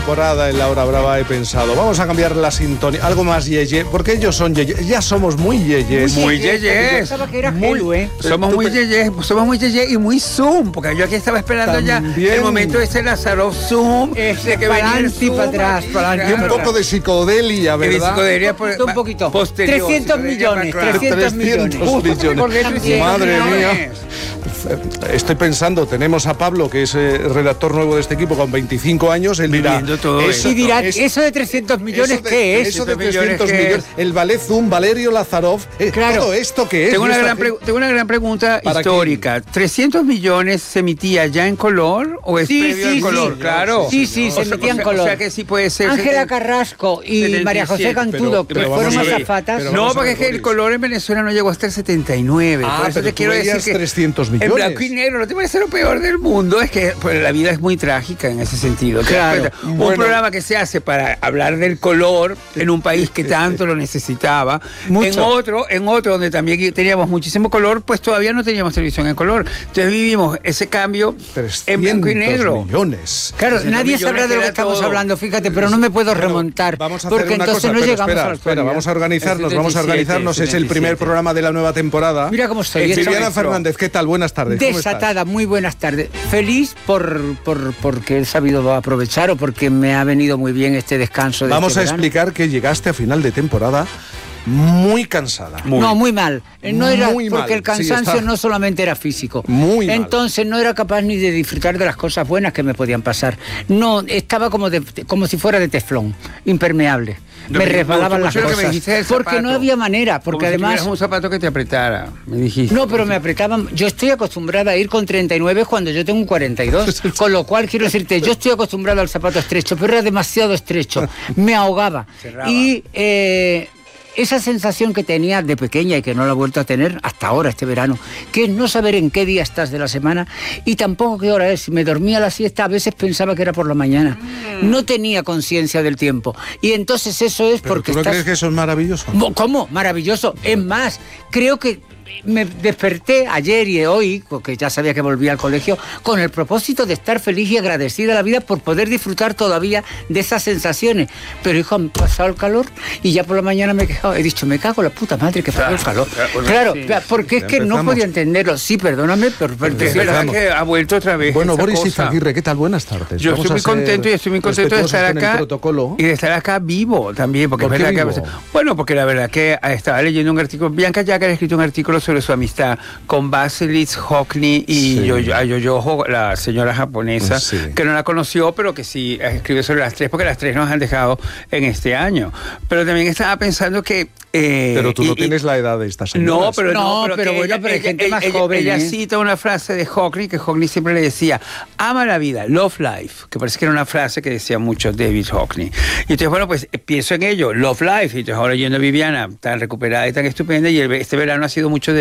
Temporada en La Hora Brava he pensado, vamos a cambiar la sintonía, algo más yeye, porque ellos son yeye, ya somos muy yeyes. Muy yeyes. Somos muy yeyes y muy Zoom, porque yo aquí estaba esperando también ya el momento de ese Lázaro Zoom, de que venía el Zoom, para atrás, y un poco de psicodelia, ¿verdad? De psicodelia un poquito. posterior. 300 millones. Madre mía. Estoy pensando, tenemos a Pablo, que es redactor nuevo de este equipo, con 25 años, él dirá... Y dirá, ¿eso de 300 millones qué es? Eso de 300 millones, el ballet Zoom, Valerio Lazarov, claro. ¿todo esto qué es? Tengo una gran pregunta histórica. ¿300 millones se emitía ya en color o es previo al color? Claro. Sí, se emitía en color. O sea que sí puede ser... Ángela Carrasco y 77. María José Cantudo, que fueron azafatas. No, porque es que el color en Venezuela no llegó hasta el 79. Ah, por eso pero te quiero decir que 300 millones. En blanco y negro, ¿no te parece lo peor del mundo? Es que pues, la vida es muy trágica en ese sentido. Claro. Un programa que se hace para hablar del color en un país que tanto lo necesitaba. Mucho. En otro donde también teníamos muchísimo color, pues todavía no teníamos televisión en color. Entonces vivimos ese cambio en blanco y negro. Millones. Claro, nadie sabrá de lo que estamos hablando, fíjate, pero no me puedo remontar. Vamos a hacer porque una entonces cosa, no pero llegamos espera, vamos a organizarnos, es el primer programa de la nueva temporada. Mira cómo estoy. Viviana Fernández, ¿qué tal? Buenas tardes. Desatada, muy buenas tardes. Feliz porque he sabido aprovechar o porque me ha venido muy bien este descanso de Vamos este a verano. explicar que llegaste a final de temporada muy cansada. Muy mal. No era muy porque mal. el cansancio Sí, no solamente era físico. Muy mal. Entonces no era capaz ni de disfrutar de las cosas buenas que me podían pasar. No, estaba como si fuera de teflón, impermeable. Me resbalaban las cosas. Porque no había manera, porque además... Si un zapato que te apretara, me dijiste. No, pero me apretaban. Yo estoy acostumbrada a ir con 39 cuando yo tengo un 42. Con lo cual, quiero decirte, yo estoy acostumbrada al zapato estrecho, pero era demasiado estrecho. Me ahogaba. Y esa sensación que tenía de pequeña y que no la he vuelto a tener hasta ahora, este verano, que es no saber en qué día estás de la semana y tampoco qué hora es. Si me dormía la siesta, a veces pensaba que era por la mañana. No tenía conciencia del tiempo. Y entonces eso es porque ¿Tú no crees que eso es maravilloso? ¿Cómo? Maravilloso. Es más, creo que me desperté ayer y hoy, porque ya sabía que volvía al colegio, con el propósito de estar feliz y agradecida a la vida por poder disfrutar todavía de esas sensaciones. Pero hijo, han pasado el calor y ya por la mañana me he quejado. He dicho, me cago en la puta madre que pasó el calor. Claro, porque es que no podía entenderlo. Sí, perdóname, pero es verdad que ha vuelto otra vez. Bueno, Boris Izaguirre, ¿qué tal? Buenas tardes. Yo estoy muy contento y estoy muy contento de estar acá y de estar acá vivo también, porque ¿Por es verdad qué vivo? bueno, porque la verdad que estaba leyendo un artículo, Bianca Jagger ha escrito un artículo sobre su amistad con Basilis Hockney y Yoyoho, la señora japonesa, que no la conoció, pero que sí escribe sobre las tres, porque las tres nos han dejado en este año. Pero también estaba pensando que... pero tú no tienes la edad de esta señora. No, pero bueno, pero hay gente más joven. Ella cita una frase de Hockney, que Hockney siempre le decía, ama la vida, love life, que parece que era una frase que decía mucho David Hockney. Y entonces, bueno, pues pienso en ello, love life, y entonces ahora yendo a Viviana, tan recuperada y tan estupenda, y este verano ha sido mucho de